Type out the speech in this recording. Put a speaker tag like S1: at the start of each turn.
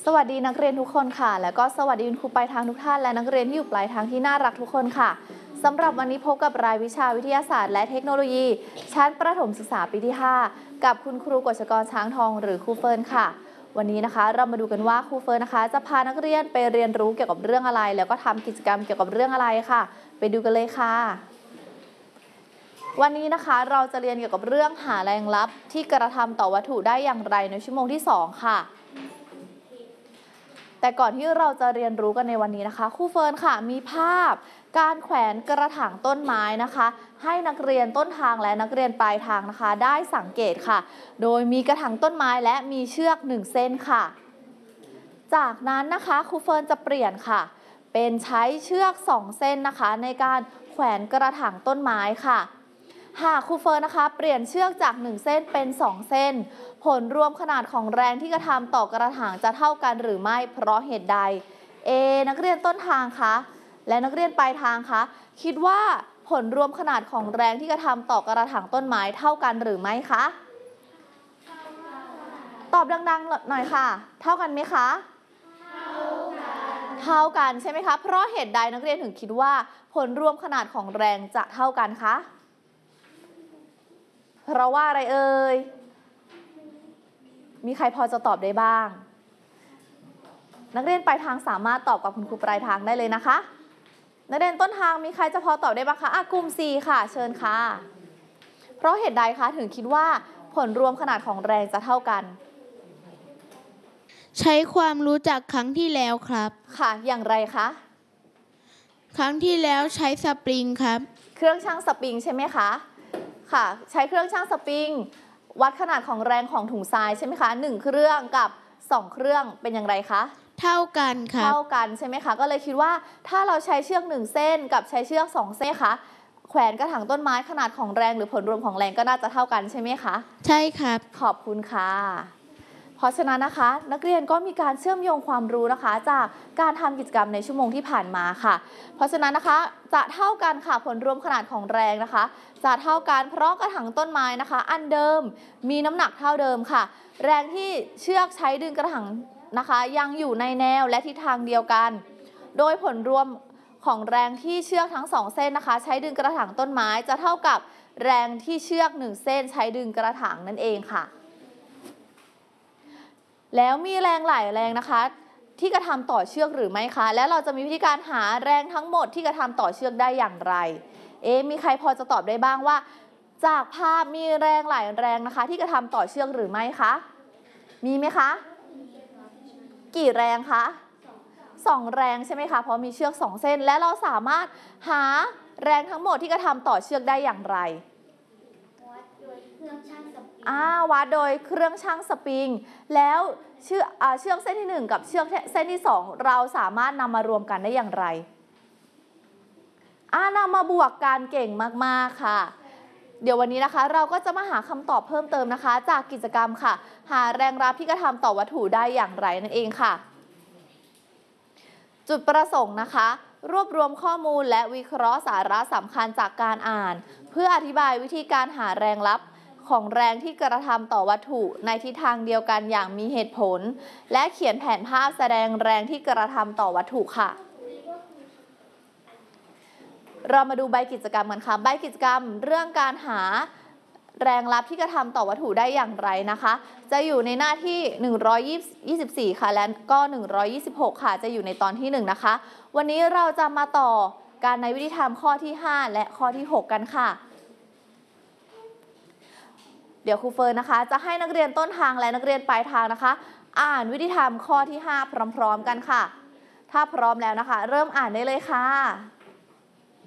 S1: สวัสดีนักเรียนทุกคนค่ะแล้วก็สวัสดีคุณครูปลายทางทุกท่านและนักเรียนที่อยู่ปลายทางที่น่ารักทุกคนค่ะสำหรับวันนี้พบกับรายวิชาวิทยาศาสตร์และเทคโนโลยีชั้นประถมศึกษาปีที่ 5กับคุณครูกฤษกรช้างทองหรือครูเฟิร์นค่ะวันนี้นะคะเรามาดูกันว่าครูเฟิร์นนะคะจะพานักเรียนไปเรียนรู้เกี่ยวกับเรื่องอะไรแล้วก็ทำกิจกรรมเกี่ยวกับเรื่องอะไรค่ะไปดูกันเลยค่ะวันนี้นะคะเราจะเรียนเกี่ยวกับเรื่องหาแรงลับที่กระทำต่อวัตถุได้อย่างไรในชั่วโมงที่ 2ค่ะแต่ก่อนที่เราจะเรียนรู้กันในวันนี้นะคะครูเฟิร์นค่ะมีภาพการแขวนกระถางต้นไม้นะคะให้นักเรียนต้นทางและนักเรียนปลายทางนะคะได้สังเกตค่ะโดยมีกระถางต้นไม้และมีเชือก1เส้นค่ะจากนั้นนะคะครูเฟิร์นจะเปลี่ยนค่ะเป็นใช้เชือก2เส้นนะคะในการแขวนกระถางต้นไม้ค่ะหากครูเฟิร์นนะคะเปลี่ยนเชือกจาก1เส้นเป็น2เส้นผลรวมขนาดของแรงที่กระทำต่อกระถางจะเท่ากันหรือไม่เพราะเหตุใดนักเรียนต้นทางคะและนักเรียนปลายทางคะคิดว่าผลรวมขนาดของแรงที่กระทำต่อกระถางต้นไม้เท่ากันหรือไม่คะตอบดังๆหน่อยค่ะเท่ากันไหมคะเท่ากันใช่ไหมคะเพราะเหตุใดนักเรียนถึงคิดว่าผลรวมขนาดของแรงจะเท่ากันคะเพราะว่าอะไรเอ่ยมีใครพอจะตอบได้บ้างนักเรียนปลายทางสามารถตอบกับคุณครูปลายทางได้เลยนะคะนักเรียนต้นทางมีใครจะพอตอบได้บ้างคะกลุ่ม C ค่ะเชิญค่ะเพราะเหตุใดคะถึงคิดว่าผลรวมขนาดของแรงจะเท่ากัน
S2: ใช้ความรู้จากครั้งที่แล้วครับ
S1: ค่ะอย่างไรคะ
S2: ครั้งที่แล้วใช้สปริงครับ
S1: เครื่องชั่งสปริงใช่ไหมคะค่ะใช้เครื่องชั่งสปริงวัดขนาดของแรงของถุงทรายใช่ไหมคะ1เครื่องกับ2เครื่องเป็นอย่างไรคะ
S2: เท่ากันครับ
S1: เท่ากันใช่ไหมคะก็เลยคิดว่าถ้าเราใช้เชือก1เส้นกับใช้เชือก2เส้นคะแขวนกระถางต้นไม้ขนาดของแรงหรือผลรวมของแรงก็น่าจะเท่ากันใช่ไหมคะ
S2: ใช่ครับ
S1: ขอบคุณค่ะเพราะฉะนั้นนะคะนักเรียนก็มีการเชื่อมโยงความรู้นะคะจากการทำกิจกรรมในชั่วโมงที่ผ่านมาค่ะเพราะฉะนั้นนะคะจะเท่ากันค่ะผลรวมขนาดของแรงนะคะจะเท่ากันเพราะกระถางต้นไม้นะคะอันเดิมมีน้ำหนักเท่าเดิมค่ะแรงที่เชือกใช้ดึงกระถางนะคะยังอยู่ในแนวและทิศทางเดียวกันโดยผลรวมของแรงที่เชือกทั้ง2เส้นนะคะใช้ดึงกระถางต้นไม้จะเท่ากับแรงที่เชือก1เส้นใช้ดึงกระถางนั่นเองค่ะแล้วมีแรงหลายแรงนะคะที่กระทำต่อเชือกหรือไม่คะและเราจะมีวิธีการหาแรงทั้งหมดที่กระทำต่อเชือกได้อย่างไรมีใครพอจะตอบได้บ้างว่าจากภาพมีแรงหลายแรงนะคะที่กระทำต่อเชือกหรือไม่คะมีไหมคะกี่แรงคะ2แรงใช่ไหมคะเพราะมีเชือก2เส้นและเราสามารถหาแรงทั้งหมดที่กระทำต่อเชือกได้อย่างไรวัดโดยเครื่องชั่งสปริงแล้วเชือกเส้นที่1กับเชือกเส้นที่2เราสามารถนำมารวมกันได้อย่างไรนำมาบวกกันเก่งมากๆค่ะเดี๋ยววันนี้นะคะเราก็จะมาหาคำตอบเพิ่มเติมนะคะจากกิจกรรมค่ะหาแรงรับที่กระทำต่อวัตถุได้อย่างไรนั่นเองค่ะจุดประสงค์นะคะรวบรวมข้อมูลและวิเคราะห์สาระสำคัญจากการอ่านเพื่ออธิบายวิธีการหาแรงลับของแรงที่กระทำต่อวัตถุในทิศทางเดียวกันอย่างมีเหตุผลและเขียนแผนภาพแสดงแรงที่กระทำต่อวัตถุค่ะเรามาดูใบกิจกรรมกันค่ะใบกิจกรรมเรื่องการหาแรงลับที่กระทำต่อวัตถุได้อย่างไรนะคะจะอยู่ในหน้าที่124ค่ะและก็126ค่ะจะอยู่ในตอนที่1นะคะวันนี้เราจะมาต่อการในวิธีทำข้อที่5และข้อที่6กันค่ะเดี๋ยวครูเฟิร์นนะคะจะให้นักเรียนต้นทางและนักเรียนปลายทางนะคะอ่านวิธีทำข้อที่5พร้อมๆกันค่ะถ้าพร้อมแล้วนะคะเริ่มอ่านได้เลยค่ะ